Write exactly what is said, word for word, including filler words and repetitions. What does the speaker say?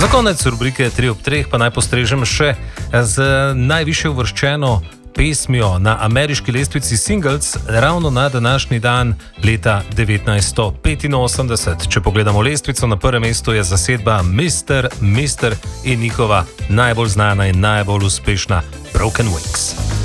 Za konec rubrike tri ob treh pa naj postrežem še z najvišje uvrščeno pesmijo na ameriški lestvici singles ravno na današnji dan leta devetnajststo petinosemdeset. Če pogledamo lestvico, na prvem mestu je zasedba mister mister in njihova najbolj znana in najbolj uspešna Broken Wings.